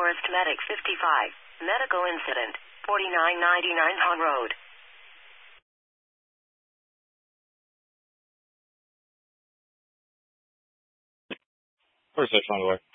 Forest Medic 55. Medical incident. 4999 on road. First station on the way.